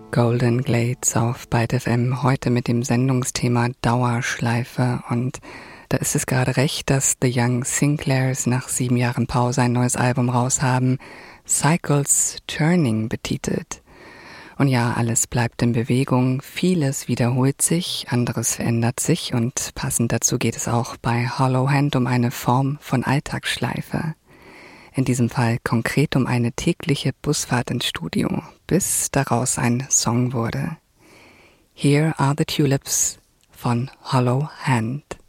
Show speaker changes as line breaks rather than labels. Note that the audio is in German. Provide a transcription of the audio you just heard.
Golden Glades auf Byte FM, heute mit dem Sendungsthema Dauerschleife. Und da ist es gerade recht, dass The Young Sinclairs nach 7 Jahren Pause ein neues Album raushaben, Cycles Turning betitelt. Und ja, alles bleibt in Bewegung, vieles wiederholt sich, anderes verändert sich und passend dazu geht es auch bei Hollow Hand um eine Form von Alltagsschleife. In diesem Fall konkret um eine tägliche Busfahrt ins Studio, bis daraus ein Song wurde. Here Are the Tulips von Hollow Hand.